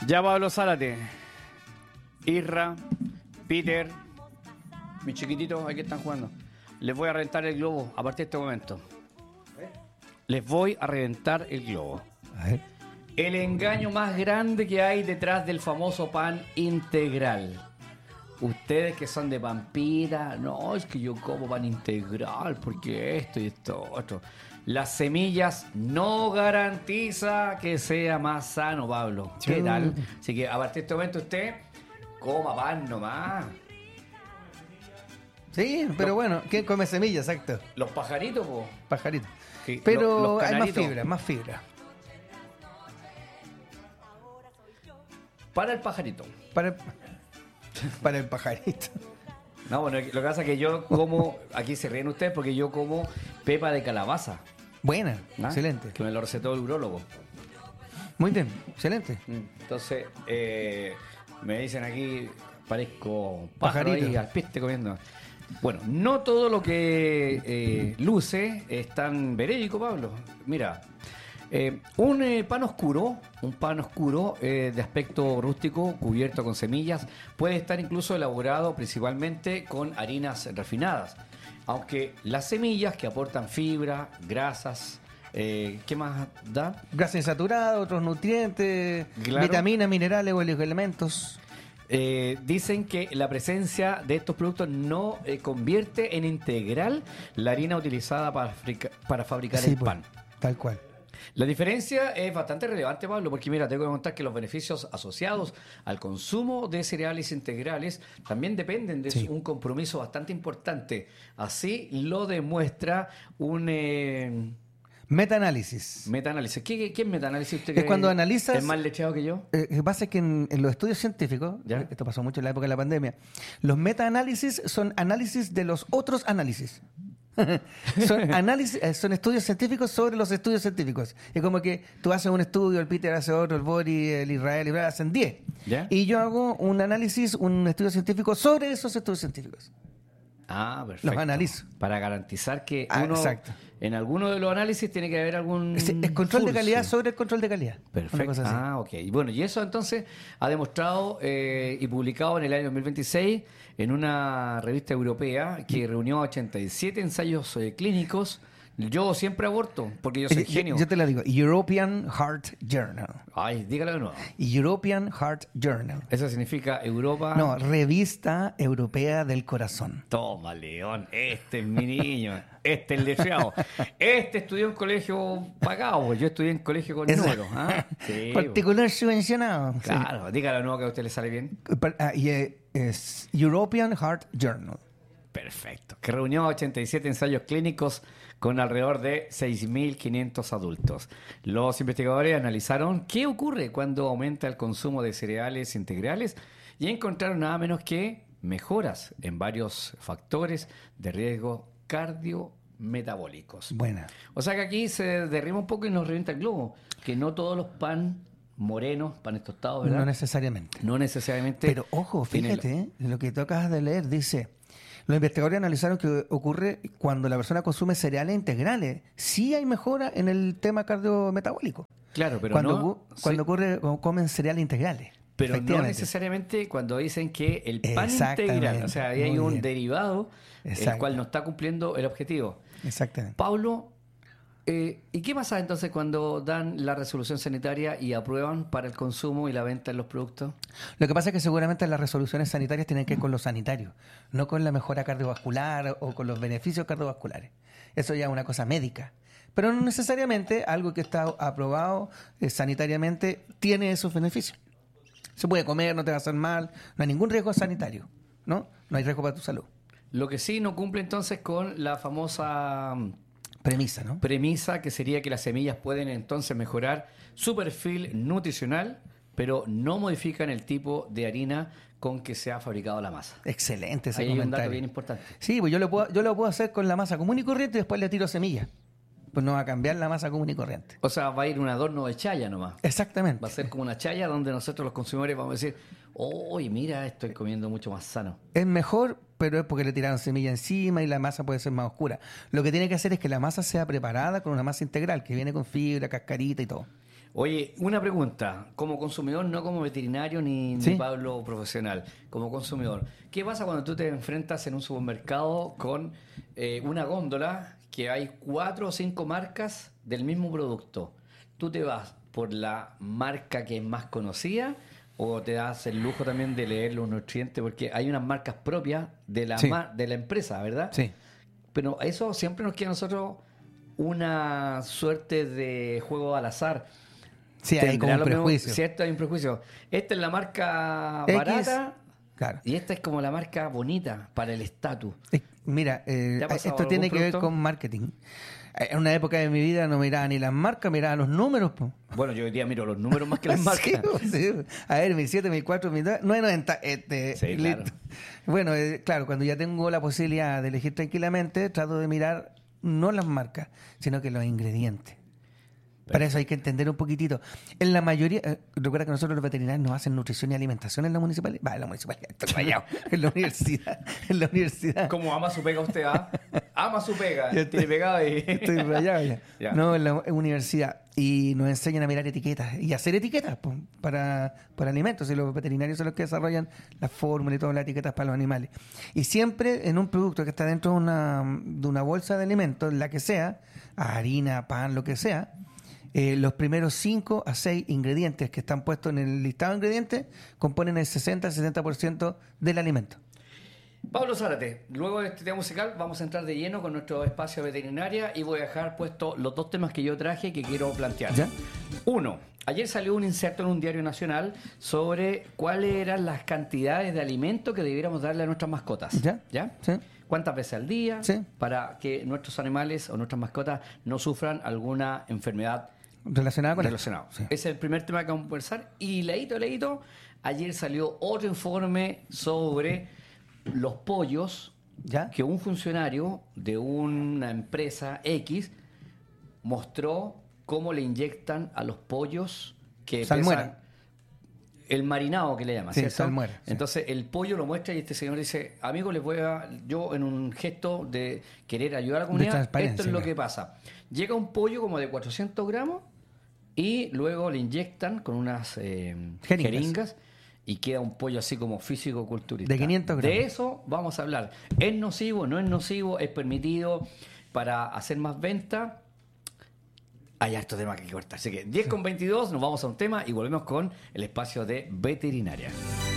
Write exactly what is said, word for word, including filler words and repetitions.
Ya, Pablo Zárate, Isra, Peter, mis chiquititos, aquí están jugando. Les voy a reventar el globo a partir de este momento. Les voy a reventar el globo. A ver. El engaño más grande que hay detrás del famoso pan integral. Ustedes que son de Pampita, no, es que yo como pan integral porque esto y esto otro. Las semillas no garantiza que sea más sano, Pablo. ¿Qué Sí. tal? Así que a partir de este momento usted coma pan nomás. Sí, pero bueno, ¿quién come semillas? Exacto. Los pajaritos, po. Pajarito. Sí, Pero lo- los hay más canaritos. fibra, más fibra. Para el pajarito. Para el, para el pajarito. No, bueno, lo que pasa es que yo como, aquí se ríen ustedes porque yo como pepa de calabaza. Buena, ¿Ah? excelente. Que me lo recetó el urólogo. Muy bien, excelente. Entonces, eh, me dicen aquí, parezco pájaro Pajarito. ahí al piste comiendo. Bueno, no todo lo que eh, luce es tan verídico, Pablo. Mira, eh, un eh, pan oscuro, un pan oscuro eh, de aspecto rústico, cubierto con semillas, puede estar incluso elaborado principalmente con harinas refinadas. Aunque las semillas que aportan fibra, grasas, eh, ¿qué más da? Grasa insaturada, otros nutrientes, Claro. vitaminas, minerales o elementos. Eh, dicen que la presencia de estos productos no eh, convierte en integral la harina utilizada para, fabrica- para fabricar Sí, el pues, pan. tal cual. La diferencia es bastante relevante, Pablo, porque mira, tengo que contar que los beneficios asociados al consumo de cereales integrales también dependen de Sí. un compromiso bastante importante. Así lo demuestra un eh, Metaanálisis. metaanálisis. ¿Qué, qué es metaanálisis? ¿Usted Es cree cuando que analizas- ¿Es más lecheado que yo? Eh, Lo que pasa es que en, en los estudios científicos, ¿Ya? esto pasó mucho en la época de la pandemia, los metaanálisis son análisis de los otros análisis. son, análisis, eh, son estudios científicos sobre los estudios científicos. Es como que tú haces un estudio, el Peter hace otro, el Boris, el Israel, y bla, hacen diez. ¿Ya? Y yo hago un análisis, un estudio científico sobre esos estudios científicos. Ah, perfecto. Los analizo. Para garantizar que Ah, uno, exacto. en alguno de los análisis tiene que haber algún Es, es control de furcio. calidad sobre el control de calidad. Una Perfecto. cosa así. Ah, ok. Y bueno, y eso entonces ha demostrado eh, y publicado en el año dos mil veintiséis en una revista europea que reunió ochenta y siete ensayos eh, clínicos. Yo siempre aborto, porque yo soy Eh, yo- genio. Yo te la digo, European Heart Journal. Ay, dígalo de nuevo. European Heart Journal. Eso significa Europa. No, Revista Europea del Corazón. Toma, León, este es mi niño, este es el deseado. Este estudió en colegio pagado, yo estudié en colegio con Esa- números. ¿Ah? Sí, Particular subvencionado. Sí. claro, dígalo de nuevo que a usted le sale bien. Pa- ah, y eh, es European Heart Journal. Perfecto. Que reunió a ochenta y siete ensayos clínicos con alrededor de seis mil quinientos adultos. Los investigadores analizaron qué ocurre cuando aumenta el consumo de cereales integrales y encontraron nada menos que mejoras en varios factores de riesgo cardiometabólicos. Buena. O sea que aquí se derrima un poco y nos revienta el globo. Que no todos los pan morenos, panes tostados, ¿verdad? No necesariamente. No necesariamente. Pero ojo, tienen- fíjate, ¿eh? lo que tú acabas de leer dice, los investigadores analizaron que ocurre cuando la persona consume cereales integrales. Sí hay mejora en el tema cardiometabólico. Claro, pero cuando, no. ocu- cuando sí. ocurre cuando comen cereales integrales. Pero no Efectivamente. necesariamente cuando dicen que el pan Exactamente. integral, o sea, ahí hay Muy un bien. derivado el Exacto. cual no está cumpliendo el objetivo. Exactamente. Pablo, eh, ¿y qué pasa entonces cuando dan la resolución sanitaria y aprueban para el consumo y la venta de los productos? Lo que pasa es que seguramente las resoluciones sanitarias tienen que ver con lo sanitario, no con la mejora cardiovascular o con los beneficios cardiovasculares. Eso ya es una cosa médica. Pero no necesariamente algo que está aprobado eh, sanitariamente tiene esos beneficios. Se puede comer, no te va a hacer mal, no hay ningún riesgo sanitario, ¿no? No hay riesgo para tu salud. Lo que sí no cumple entonces con la famosa mm, Premisa, ¿no? premisa que sería que las semillas pueden entonces mejorar su perfil nutricional, pero no modifican el tipo de harina con que se ha fabricado la masa. Excelente ese Ahí hay un comentario. dato bien importante. Sí, pues yo lo puedo, yo lo puedo hacer con la masa común y corriente y después le tiro semillas. Pues no va a cambiar la masa común y corriente. O sea, va a ir un adorno de chaya nomás. Exactamente. Va a ser como una chaya donde nosotros los consumidores vamos a decir, oye, mira, estoy comiendo mucho más sano. Es mejor, pero es porque le tiraron semilla encima y la masa puede ser más oscura. Lo que tiene que hacer es que la masa sea preparada con una masa integral, que viene con fibra, cascarita y todo. Oye, una pregunta, como consumidor, no como veterinario ni, ni Sí. Pablo profesional, como consumidor, ¿qué pasa cuando tú te enfrentas en un supermercado con eh, una góndola que hay cuatro o cinco marcas del mismo producto? ¿Tú te vas por la marca que es más conocida o te das el lujo también de leer los nutrientes? Porque hay unas marcas propias de la, Sí. ma- de la empresa, ¿verdad? Sí. Pero eso siempre nos queda a nosotros una suerte de juego al azar. Sí, hay como Tendrá un lo mismo- prejuicio. Cierto, hay un prejuicio. Esta es la marca X, barata claro. y esta es como la marca bonita para el estatus. Eh, Mira, eh, ¿Te ha pasado esto tiene algún que ver producto? con marketing. Eh, En una época de mi vida no miraba ni las marcas, miraba los números. Po. Bueno, yo hoy día miro los números más que las marcas. Sí, po, sí. A ver, mil siete, mil cuatro, mil dos, nueve noventa. Este, Sí, claro. listo. Bueno, eh, claro, cuando ya tengo la posibilidad de elegir tranquilamente, trato de mirar no las marcas, sino que los ingredientes. Para eso hay que entender un poquitito. En la mayoría, eh, recuerda que nosotros los veterinarios nos hacen nutrición y alimentación en la municipalidad. Va, en la municipalidad, estoy rayado. En la universidad. En la universidad. Como ama su pega usted, ¿ah? Ama su pega. Ya Tiene estoy- pegado y... Estoy rayado ya. Ya. No, en la en universidad. Y nos enseñan a mirar etiquetas y hacer etiquetas po, para, para alimentos. Y los veterinarios son los que desarrollan las fórmulas y todas las etiquetas para los animales. Y siempre en un producto que está dentro de una, de una bolsa de alimentos, la que sea, harina, pan, lo que sea, eh, los primeros cinco a seis ingredientes que están puestos en el listado de ingredientes componen el sesenta al setenta por ciento del alimento. Pablo Zárate, luego de este tema musical vamos a entrar de lleno con nuestro espacio veterinaria y voy a dejar puesto los dos temas que yo traje que quiero plantear. ¿Ya? Uno, ayer salió un inserto en un diario nacional sobre cuáles eran las cantidades de alimento que debiéramos darle a nuestras mascotas. ¿Ya? ¿Ya? Sí. ¿Cuántas veces al día? Sí. Para que nuestros animales o nuestras mascotas no sufran alguna enfermedad Relacionada con relacionado. esto. Sí. Ese es el primer tema que vamos a conversar. Y leíto, leíto, ayer salió otro informe sobre los pollos ¿Ya? que un funcionario de una empresa X mostró cómo le inyectan a los pollos que Salmuera. pesan el marinado que le llaman, Sí, ¿cierto? salmuera, sí. Entonces el pollo lo muestra y este señor dice, amigo, les voy a, yo en un gesto de querer ayudar a la comunidad, transparencia, esto es lo claro. que pasa. Llega un pollo como de cuatrocientos gramos y luego le inyectan con unas eh, Jeringas. jeringas y queda un pollo así como físico-culturista. De quinientos gramos. De eso vamos a hablar. ¿Es nocivo? ¿No es nocivo? ¿Es permitido para hacer más venta? Hay harto tema que cortar. Así que diez con veintidós, nos vamos a un tema y volvemos con el espacio de veterinaria.